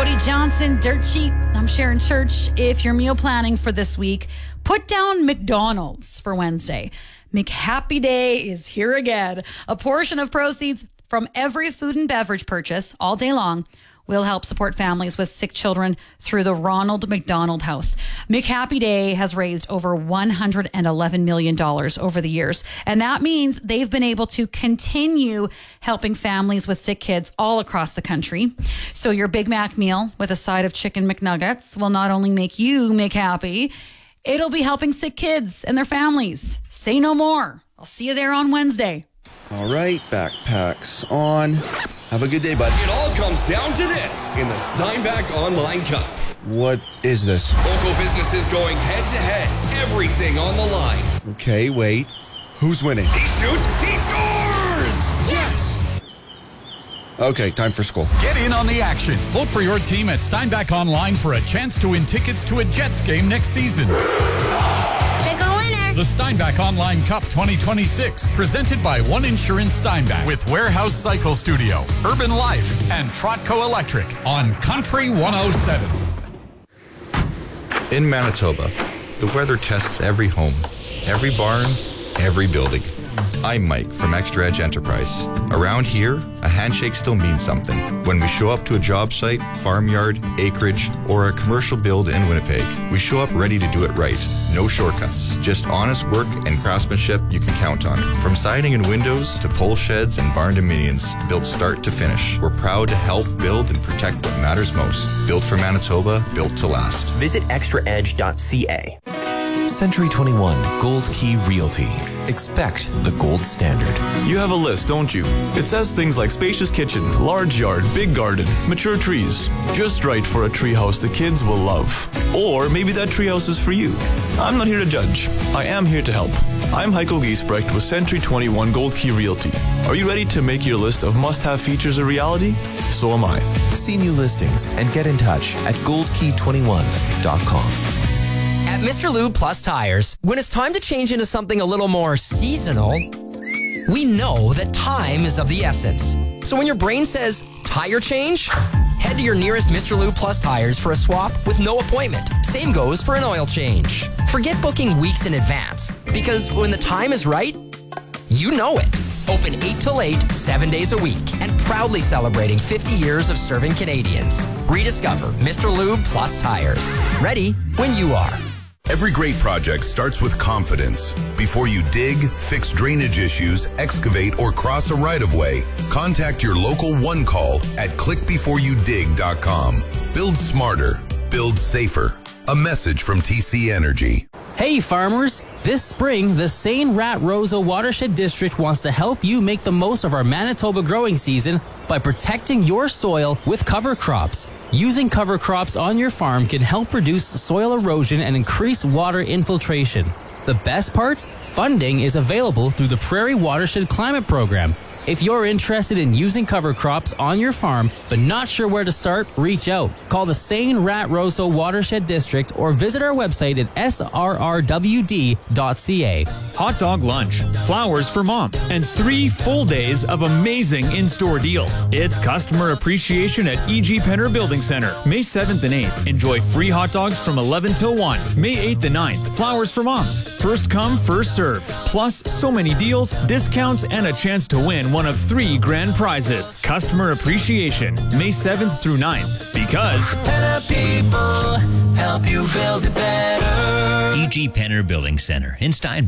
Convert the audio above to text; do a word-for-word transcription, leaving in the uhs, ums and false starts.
Cody Johnson, Dirt Sheet. I'm Sharon Church. If you're meal planning for this week, put down McDonald's for Wednesday. McHappy Day is here again. A portion of proceeds from every food and beverage purchase all day long will help support families with sick children through the Ronald McDonald House. McHappy Day has raised over one hundred eleven million dollars over the years, and that means they've been able to continue helping families with sick kids all across the country. So your Big Mac meal with a side of chicken McNuggets will not only make you McHappy, it'll be helping sick kids and their families. Say no more. I'll see you there on Wednesday. All right, backpacks on. Have a good day, bud. It all comes down to this in the Steinbach Online Cup. What is this? Local businesses going head-to-head. Everything on the line. Okay, wait. Who's winning? He shoots. He scores! Yes! Okay, time for school. Get in on the action. Vote for your team at Steinbach Online for a chance to win tickets to a Jets game next season. The Steinbach Online Cup twenty twenty-six, presented by One Insurance Steinbach with Warehouse Cycle Studio, Urban Life, and Trotco Electric on Country one oh seven. In Manitoba, the weather tests every home, every barn, every building. I'm Mike from Extra Edge Enterprise. Around here, a handshake still means something. When we show up to a job site, farmyard, acreage, or a commercial build in Winnipeg, we show up ready to do it right. No shortcuts, just honest work and craftsmanship you can count on. From siding and windows to pole sheds and barn dominions, built start to finish. We're proud to help build and protect what matters most. Built for Manitoba, built to last. Visit extra edge dot c a. Century twenty-one Gold Key Realty. Expect the gold standard. You have a list, don't you? It says things like spacious kitchen, large yard, big garden, mature trees. Just right for a treehouse the kids will love. Or maybe that treehouse is for you. I'm not here to judge. I am here to help. I'm Heiko Giesbrecht with Century twenty-one Gold Key Realty. Are you ready to make your list of must-have features a reality? So am I. See new listings and get in touch at gold key twenty-one dot com. At Mister Lube Plus Tires, when it's time to change into something a little more seasonal, we know that time is of the essence. So when your brain says, tire change, head to your nearest Mister Lube Plus Tires for a swap with no appointment. Same goes for an oil change. Forget booking weeks in advance, because when the time is right, you know it. Open eight till eight, seven days a week, and proudly celebrating fifty years of serving Canadians. Rediscover Mister Lube Plus Tires. Ready when you are. Every great project starts with confidence. Before you dig, fix drainage issues, excavate, or cross a right-of-way, contact your local One Call at click before you dig dot com. Build smarter. Build safer. A message from T C Energy. Hey farmers, this spring, the Saint Rat Roseau Watershed District wants to help you make the most of our Manitoba growing season by protecting your soil with cover crops. Using cover crops on your farm can help reduce soil erosion and increase water infiltration. The best part? Funding is available through the Prairie Watershed Climate Program. If you're interested in using cover crops on your farm, but not sure where to start, reach out. Call the Saint Rat Roseau Watershed District or visit our website at s r r w d dot c a. Hot dog lunch, flowers for mom, and three full days of amazing in-store deals. It's customer appreciation at E G Penner Building Center. May seventh and eighth, enjoy free hot dogs from eleven till one. May eighth and ninth, flowers for moms. First come, first served. Plus, so many deals, discounts, and a chance to win one of three grand prizes. Customer appreciation, May seventh through ninth. Because Penner people help you build it better. E G Penner Building Center in Steinbach.